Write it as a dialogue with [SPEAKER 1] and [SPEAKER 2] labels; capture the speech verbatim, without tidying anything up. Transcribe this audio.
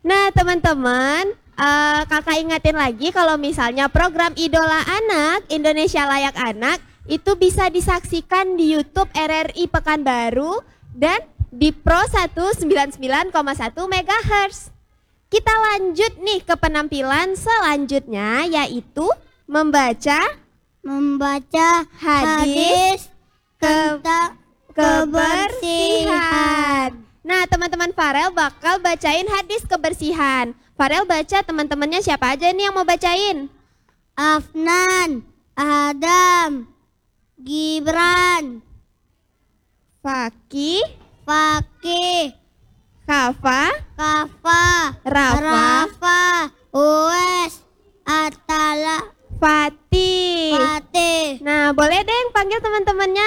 [SPEAKER 1] Nah teman-teman, uh, kakak ingatin lagi kalau misalnya program Idola Anak, Indonesia Layak Anak itu bisa disaksikan di YouTube R R I Pekanbaru dan di Pro seratus sembilan puluh sembilan koma satu megahertz. Kita lanjut nih ke penampilan selanjutnya, yaitu membaca
[SPEAKER 2] Membaca
[SPEAKER 1] hadis
[SPEAKER 2] hadis tentang
[SPEAKER 1] kebersihan. Nah teman-teman Farel bakal bacain hadis kebersihan. Farel baca, teman-temannya siapa aja nih yang mau bacain?
[SPEAKER 2] Afnan, Adam, Gibran,
[SPEAKER 1] Fakih,
[SPEAKER 2] Fakih,
[SPEAKER 1] Kafa,
[SPEAKER 2] Kafa,
[SPEAKER 1] Rafa,
[SPEAKER 2] Rafa, Uwes, Atala,
[SPEAKER 1] Fatih.
[SPEAKER 2] Fatih.
[SPEAKER 1] Nah boleh deh yang panggil teman-temannya.